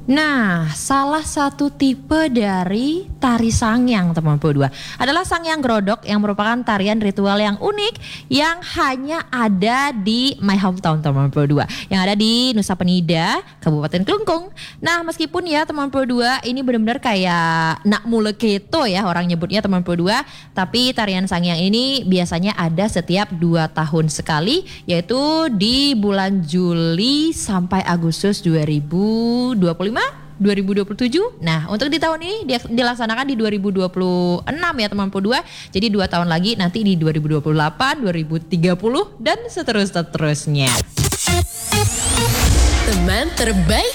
Nah, salah satu tipe dari tari sangyang teman Pro 2 adalah sangyang grodok yang merupakan tarian ritual yang unik yang hanya ada di my hometown teman Pro 2 yang ada di Nusa Penida, Kabupaten Klungkung. Nah, meskipun ya teman Pro 2 ini benar-benar kayak nak muleketo ya orang nyebutnya teman Pro 2, tapi tarian sangyang ini biasanya ada setiap 2 tahun sekali, yaitu di bulan Juli sampai Agustus 2027. Nah, untuk di tahun ini dilaksanakan di 2026 ya teman Pro 2. Jadi 2 tahun lagi nanti di 2028, 2030 dan seterusnya. Teman terbaik